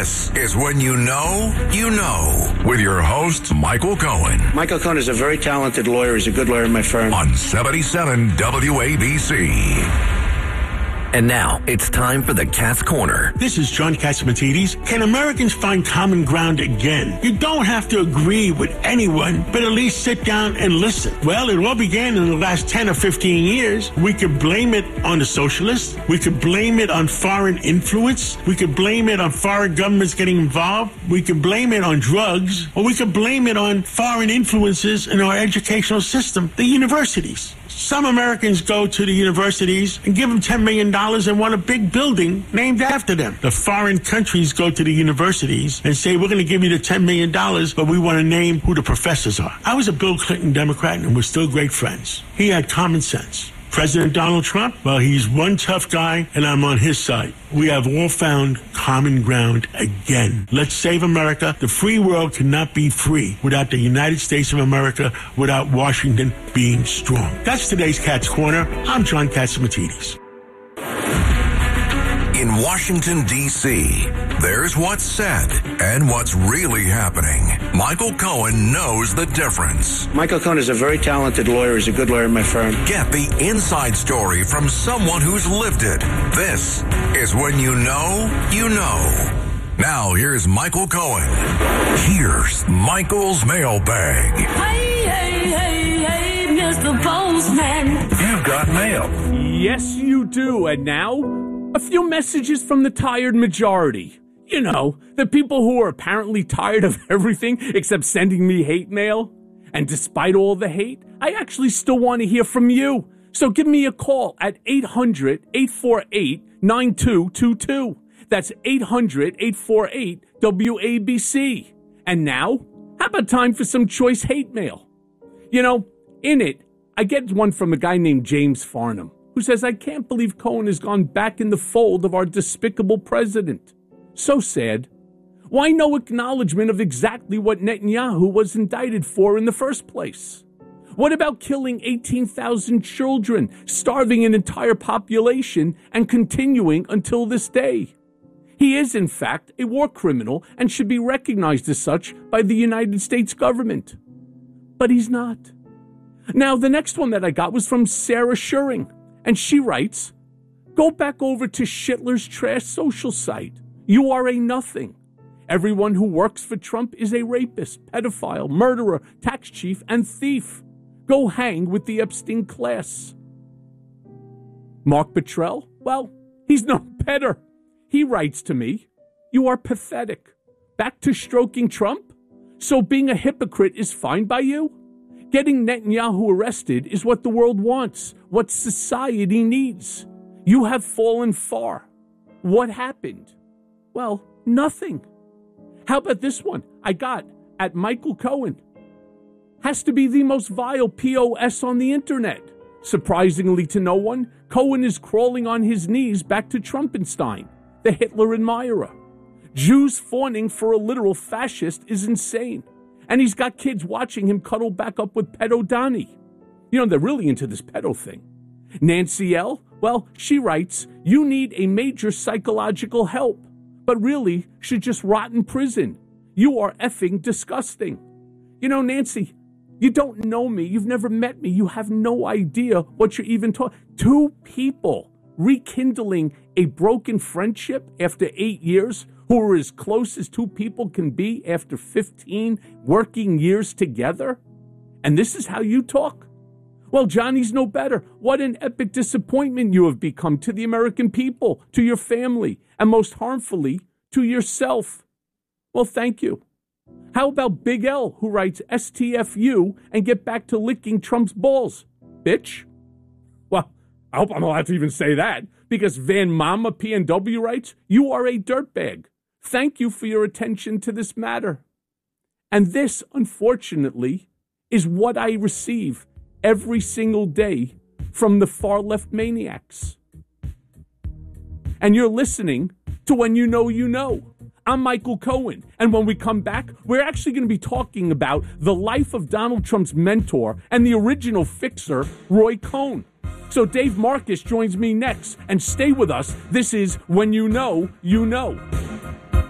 This is When You Know, You Know, with your host, Michael Cohen. Michael Cohen is a very talented lawyer. He's a good lawyer in my firm. On 77 WABC. And now, it's time for the Cat's Corner. This is John Catsimatidis. Can Americans find common ground again? You don't have to agree with anyone, but at least sit down and listen. Well, it all began in the last 10 or 15 years. We could blame it on the socialists. We could blame it on foreign influence. We could blame it on foreign governments getting involved. We could blame it on drugs. Or we could blame it on foreign influences in our educational system, the universities. Some Americans go to the universities and give them $10 million and want a big building named after them. The foreign countries go to the universities and say, we're going to give you the $10 million, but we want to name who the professors are. I was a Bill Clinton Democrat and we're still great friends. He had common sense. President Donald Trump, well, he's one tough guy, and I'm on his side. We have all found common ground again. Let's save America. The free world cannot be free without the United States of America, without Washington being strong. That's today's Cat's Corner. I'm John Catsimatidis. In Washington, D.C., there's what's said and what's really happening. Michael Cohen knows the difference. Michael Cohen is a very talented lawyer. He's a good lawyer in my firm. Get the inside story from someone who's lived it. This is When You Know, You Know. Now, here's Michael Cohen. Here's Michael's mailbag. Hey, Mr. Postman. You've got mail. Yes, you do. And now, a few messages from the tired majority. You know, the people who are apparently tired of everything except sending me hate mail. And despite all the hate, I actually still want to hear from you. So give me a call at 800-848-9222. That's 800-848-WABC. And now, how about time for some choice hate mail? You know, in it, I get one from a guy named James Farnham, who says, I can't believe Cohen has gone back in the fold of our despicable president. So sad. Why no acknowledgement of exactly what Netanyahu was indicted for in the first place? What about killing 18,000 children, starving an entire population, and continuing until this day? He is, in fact, a war criminal and should be recognized as such by the United States government. But he's not. Now, the next one that I got was from Sarah Schuring. And she writes, go back over to Schindler's trash social site. You are a nothing. Everyone who works for Trump is a rapist, pedophile, murderer, tax chief, and thief. Go hang with the Epstein class. Mark Petrell? Well, he's no better. He writes to me, you are pathetic. Back to stroking Trump? So being a hypocrite is fine by you? Getting Netanyahu arrested is what the world wants, what society needs. You have fallen far. What happened? Well, nothing. How about this one? I got at Michael Cohen. Has to be the most vile POS on the internet. Surprisingly to no one, Cohen is crawling on his knees back to Trumpenstein, the Hitler admirer. Jews fawning for a literal fascist is insane. And he's got kids watching him cuddle back up with pedo Donnie. You know, they're really into this pedo thing. Nancy L., well, she writes, you need a major psychological help, but really should just rot in prison. You are effing disgusting. You know, Nancy, you don't know me. You've never met me. You have no idea what you're even talking. Two people rekindling a broken friendship after 8 years, who are as close as two people can be after 15 working years together? And this is how you talk? Well, Johnny's no better. What an epic disappointment you have become to the American people, to your family, and most harmfully, to yourself. Well, thank you. How about Big L, who writes STFU and get back to licking Trump's balls? Bitch. Well, I hope I'm allowed to even say that, because Van Mama PNW writes, you are a dirtbag. Thank you for your attention to this matter. And this, unfortunately, is what I receive every single day from the far-left maniacs. And you're listening to When You Know, You Know. I'm Michael Cohen, and when we come back, we're actually going to be talking about the life of Donald Trump's mentor and the original fixer, Roy Cohn. So Dave Marcus joins me next, and stay with us. This is When You Know, You Know.